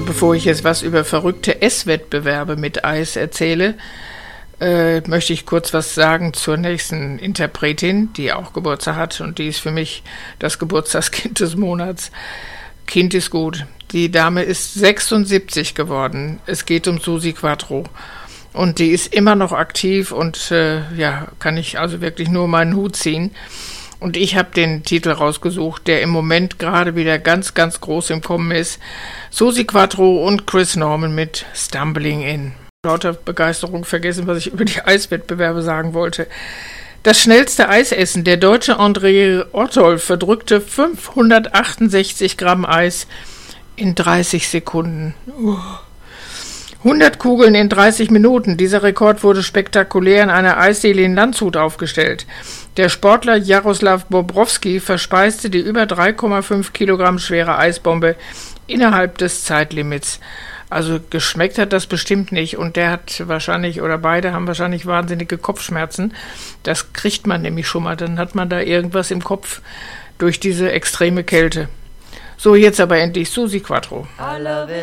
Bevor ich jetzt was über verrückte Esswettbewerbe mit Eis erzähle, möchte ich kurz was sagen zur nächsten Interpretin, die auch Geburtstag hat, und die ist für mich das Geburtstagskind des Monats. Kind ist gut. Die Dame ist 76 geworden. Es geht um Susi Quatro. Und die ist immer noch aktiv und kann ich also wirklich nur meinen Hut ziehen. Und ich habe den Titel rausgesucht, der im Moment gerade wieder ganz, ganz groß im Kommen ist. Susi Quatro und Chris Norman mit Stumbling In. Lauter Begeisterung vergessen, was ich über die Eiswettbewerbe sagen wollte. Das schnellste Eisessen. Der Deutsche André Ottolf verdrückte 568 Gramm Eis in 30 Sekunden. 100 Kugeln in 30 Minuten. Dieser Rekord wurde spektakulär in einer Eisdiele in Landshut aufgestellt. Der Sportler Jaroslav Bobrowski verspeiste die über 3,5 Kilogramm schwere Eisbombe innerhalb des Zeitlimits. Also geschmeckt hat das bestimmt nicht, und der hat wahrscheinlich, oder beide haben wahrscheinlich wahnsinnige Kopfschmerzen. Das kriegt man nämlich schon mal, dann hat man da irgendwas im Kopf durch diese extreme Kälte. So, jetzt aber endlich Susi Quatro.